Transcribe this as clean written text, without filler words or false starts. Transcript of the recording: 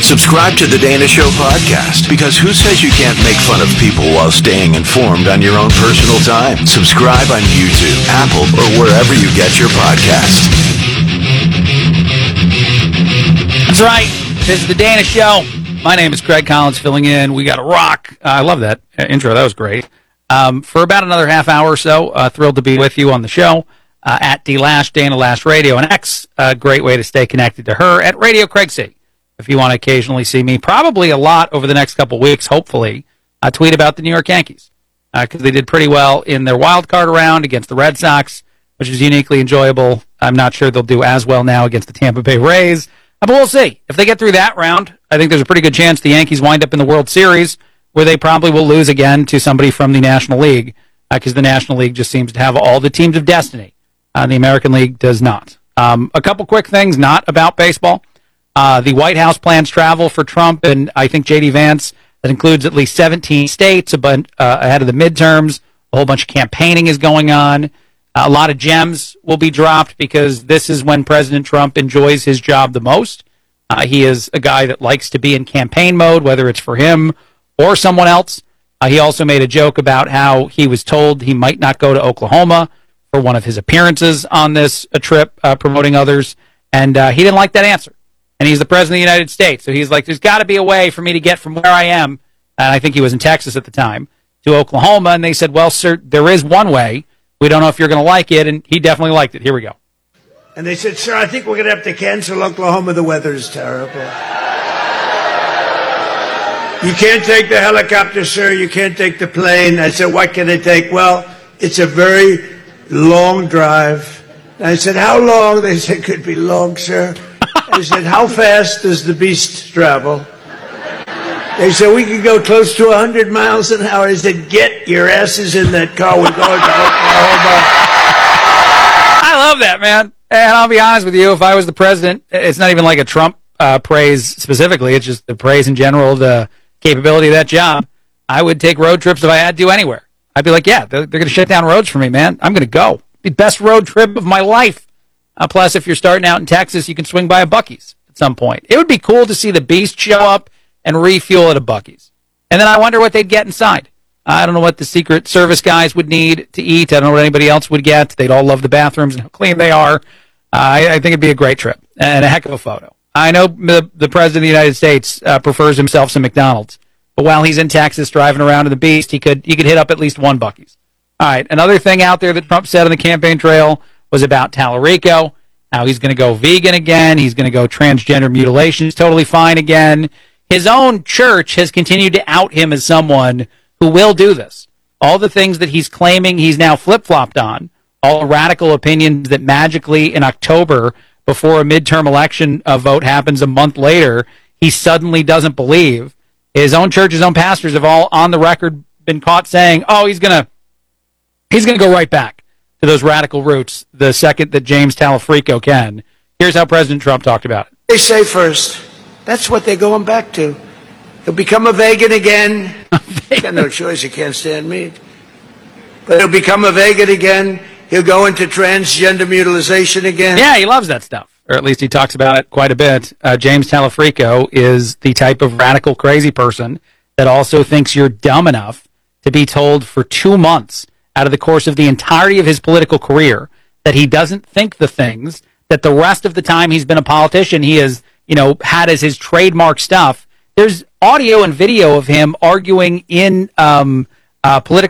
Subscribe to The Dana Show podcast, because who says you can't make fun of people while staying informed on your own personal time? Subscribe on YouTube, Apple, or wherever you get your podcasts. That's right. This is The Dana Show. My name is Craig Collins, filling in. We got a rock. I love that intro. That was great. For about another half hour or so, thrilled to be with you on the show at DLash, Dana Lash Radio, and X. A great way to stay connected to her at Radio Craig C. If you want to occasionally see me, probably a lot over the next couple weeks, hopefully, I tweet about the New York Yankees, because they did pretty well in their wild card round against the Red Sox, which is uniquely enjoyable. I'm not sure they'll do as well now against the Tampa Bay Rays, but we'll see. If they get through that round, I think there's a pretty good chance the Yankees wind up in the World Series, where they probably will lose again to somebody from the National League, because the National League just seems to have all the teams of destiny. The American League does not. A couple quick things not about baseball. The White House plans travel for Trump and I think J.D. Vance. That includes at least 17 states ahead of the midterms. A whole bunch of campaigning is going on. A lot of gems will be dropped because this is when President Trump enjoys his job the most. He is a guy that likes to be in campaign mode, whether it's for him or someone else. He also made a joke about how he was told he might not go to Oklahoma for one of his appearances on this trip promoting others, and he didn't like that answer. And he's the president of the United States, so he's like, there's got to be a way for me to get from where I am, and I think he was in Texas at the time, to Oklahoma. And they said, well, sir, there is one way. We don't know if you're going to like it, and he definitely liked it. Here we go. And they said, sir, I think we're going to have to cancel Oklahoma. The weather is terrible. You can't take the helicopter, sir. You can't take the plane. I said, what can I take? Well, it's a very long drive. And I said, how long? They said, could be long, sir. I said, how fast does the beast travel? They said, we could go close to 100 miles an hour. I said, get your asses in that car. We're going to Oklahoma. I love that, man. And I'll be honest with you, if I was the president, it's not even like a Trump praise specifically. It's just the praise in general, the capability of that job. I would take road trips if I had to anywhere. I'd be like, yeah, they're going to shut down roads for me, man. I'm going to go. The best road trip of my life. Plus, if you're starting out in Texas, you can swing by a Buc-ee's at some point. It would be cool to see the Beast show up and refuel at a Buc-ee's. And then I wonder what they'd get inside. I don't know what the Secret Service guys would need to eat. I don't know what anybody else would get. They'd all love the bathrooms and how clean they are. I think it'd be a great trip and a heck of a photo. I know the President of the United States prefers himself some McDonald's. But while he's in Texas driving around in the Beast, he could hit up at least one Buc-ee's. All right, another thing out there that Trump said on the campaign trail was about Tallarico, how he's going to go vegan again. He's going to go transgender mutilation is totally fine again. His own church has continued to out him as someone who will do this. All the things that he's claiming he's now flip-flopped on, all the radical opinions that magically in October, before a midterm election vote happens a month later, he suddenly doesn't believe. His own church, his own pastors have all on the record been caught saying, oh, he's going to go right back to those radical roots the second that James Tallarico can. Here's how President Trump talked about it. They say first. That's what they're going back to. He'll become a vegan again. He's got no choice. He can't stand meat. But he'll become a vegan again. He'll go into transgender mutilation again. Yeah, he loves that stuff. Or at least he talks about it quite a bit. James Tallarico is the type of radical crazy person that also thinks you're dumb enough to be told for 2 months out of the course of the entirety of his political career that he doesn't think the things that the rest of the time he's been a politician he has, had as his trademark stuff. There's audio and video of him arguing in political